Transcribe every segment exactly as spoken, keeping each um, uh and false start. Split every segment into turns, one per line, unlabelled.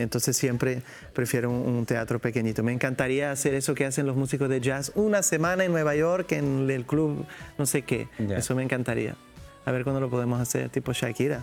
entonces siempre prefiero un, un teatro pequeñito. Me encantaría hacer eso que hacen los músicos de jazz, una semana en Nueva York, en el club, no sé qué. Yeah. Eso me encantaría. A ver cuándo lo podemos hacer, tipo Shakira.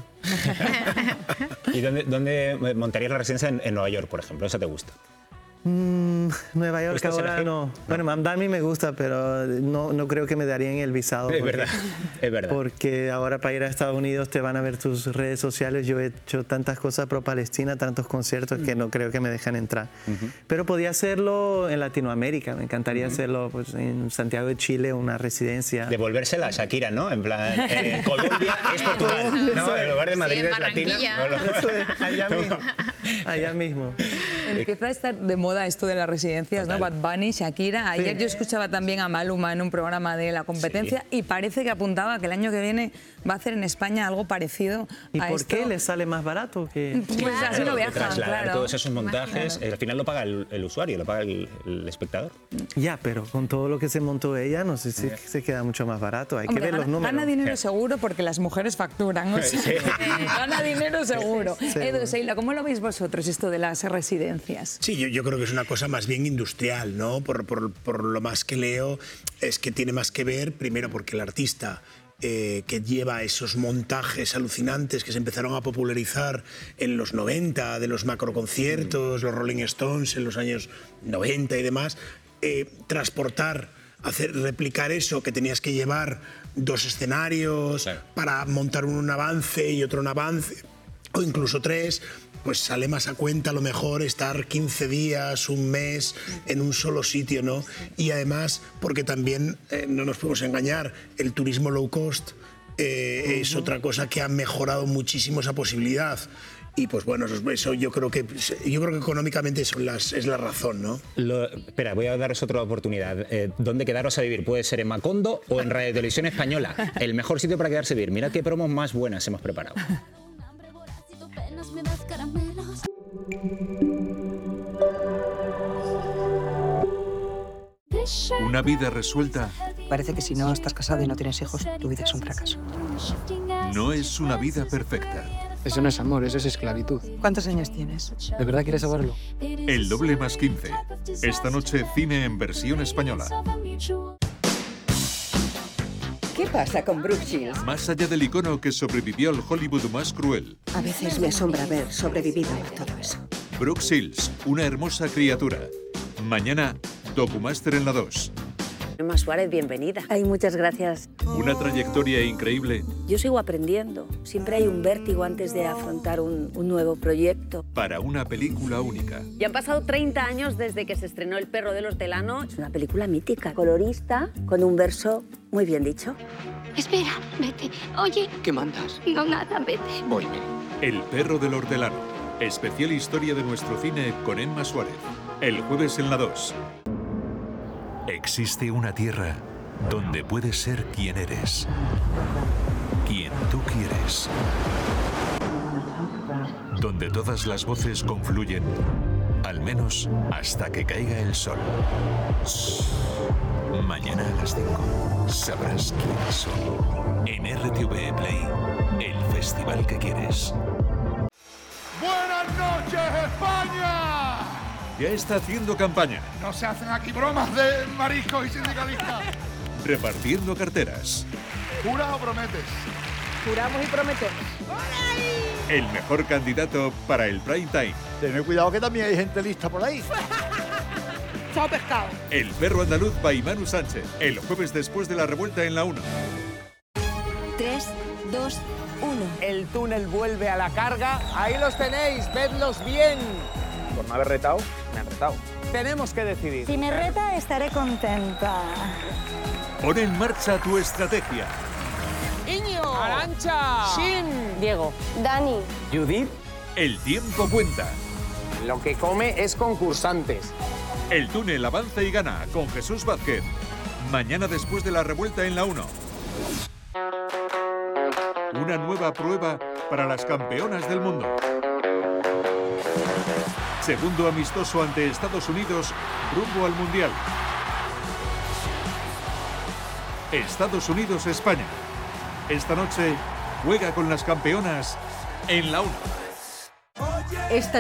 ¿Y dónde, dónde montarías la residencia en, en Nueva York, por ejemplo? ¿Esa te gusta?
Mm, Nueva York ahora no. no. Bueno, Mamdani me gusta, pero no, no creo que me darían el visado.
Es
porque,
verdad, es verdad.
Porque ahora para ir a Estados Unidos te van a ver tus redes sociales. Yo he hecho tantas cosas pro Palestina, tantos conciertos que no creo que me dejan entrar. Uh-huh. Pero podía hacerlo en Latinoamérica. Me encantaría uh-huh. hacerlo pues, en Santiago de Chile, una residencia.
Devolvérsela a Shakira, ¿no? En plan, eh, Colombia es Portugal, ¿no? En lugar de Madrid sí, es Latina.
Eso es, allá mismo. Allá mismo.
Empieza a estar de moda esto de las residencias, ¿no? Bad Bunny, Shakira. Ayer sí. yo escuchaba también a Maluma en un programa de La Competencia sí. y parece que apuntaba que el año que viene va a hacer en España algo parecido
¿Y
a
por
esto.
qué les sale más barato? Que...
Pues claro, así lo viajan,
trasladar
claro.
todos esos montajes, claro. al final lo paga el, el usuario, lo paga el, el espectador.
Ya, pero con todo lo que se montó ella, no sé si yeah. se queda mucho más barato. Hay
Hombre,
que ver
gana,
los números.
Gana dinero seguro porque las mujeres facturan. O sea, sí. Gana dinero seguro. Sí. Edu, Seila, ¿cómo lo veis vosotros esto de las residencias?
Sí, yo, yo creo que es una cosa más bien industrial, ¿no? Por, por, por lo más que leo, es que tiene más que ver, primero porque el artista eh, que lleva esos montajes alucinantes que se empezaron a popularizar en los noventa, de los macroconciertos, mm. los Rolling Stones en los años noventa y demás, eh, transportar, hacer, replicar eso, que tenías que llevar dos escenarios claro. para montar un avance y otro un avance, o incluso tres, pues sale más a cuenta a lo mejor estar quince días, un mes en un solo sitio, ¿no? Y además, porque también, eh, no nos podemos engañar, el turismo low cost eh, uh-huh. es otra cosa que ha mejorado muchísimo esa posibilidad. Y pues bueno, eso yo creo que yo creo que económicamente son las, es la razón, ¿no?
Lo, espera, voy a daros otra oportunidad. Eh, ¿Dónde quedaros a vivir? Puede ser en Macondo o en Radio Televisión Española. El mejor sitio para quedarse a vivir. Mirad qué promos más buenas hemos preparado.
Una vida resuelta.
Parece que si no estás casado y no tienes hijos, tu vida es un fracaso.
No es una vida perfecta.
Eso no es amor, eso es esclavitud.
¿Cuántos años tienes?
¿De verdad quieres saberlo?
El doble más quince. Esta noche cine en versión española.
¿Qué pasa con Brooke Shields?
Más allá del icono que sobrevivió al Hollywood más cruel.
A veces me asombra haber sobrevivido a todo eso.
Brooke Shields, una hermosa criatura. Mañana, Documaster en la dos.
Emma Suárez, bienvenida.
Ay, muchas gracias.
Una trayectoria increíble.
Yo sigo aprendiendo. Siempre hay un vértigo antes de afrontar un, un nuevo proyecto.
Para una película única.
Ya han pasado treinta años desde que se estrenó El perro del hortelano.
Es una película mítica, colorista, con un verso muy bien dicho.
Espera, vete. Oye.
¿Qué mandas?
No, nada, vete.
Voy.
El perro del hortelano. Especial historia de nuestro cine con Emma Suárez. El jueves en la dos. Existe una tierra donde puedes ser quien eres, quien tú quieres, donde todas las voces confluyen, al menos hasta que caiga el sol. Mañana a las cinco sabrás quiénes son. En R T V Play, el festival que quieres.
¡Buenas noches, España!
Ya está haciendo campaña.
No se hacen aquí bromas de mariscos y sindicalistas.
Repartiendo carteras.
¿Jura o prometes?
Juramos y prometemos.
El mejor candidato para el prime time.
Tened cuidado que también hay gente lista por ahí.
Chao, pescado.
El perro andaluz by Manu Sánchez. El jueves después de la revuelta en la uno.
tres, dos, uno.
El túnel vuelve a la carga. Ahí los tenéis, vedlos bien.
Por no haber retado, me han retado.
Tenemos que decidir.
Si me reta, estaré contenta.
Pon en marcha tu estrategia.
Iñigo, Arantxa, Shin,
Diego,
Dani,
Judith.
El tiempo cuenta.
Lo que come es concursantes.
El túnel avanza y gana con Jesús Vázquez. Mañana después de la revuelta en la uno. Una nueva prueba para las campeonas del mundo. Segundo amistoso ante Estados Unidos, rumbo al Mundial. Estados Unidos-España. Esta noche juega con las campeonas en la uno.
Esta